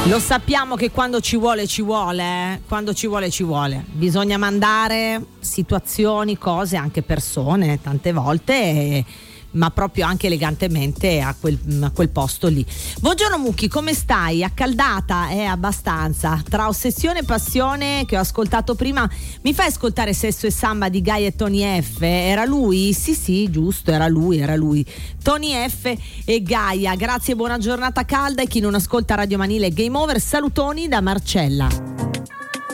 Lo sappiamo che quando ci vuole ci vuole, quando ci vuole ci vuole. Bisogna mandare situazioni, cose, anche persone tante volte, ma proprio anche elegantemente a quel posto lì. Buongiorno Mucchi, come stai? Accaldata? Abbastanza. Tra ossessione e passione, che ho ascoltato prima, mi fai ascoltare Sesso e Samba di Gaia e Tony F? Era lui? Sì, giusto, era lui. Tony F e Gaia. Grazie, buona giornata calda, e chi non ascolta Radio Manile Game Over, salutoni da Marcella.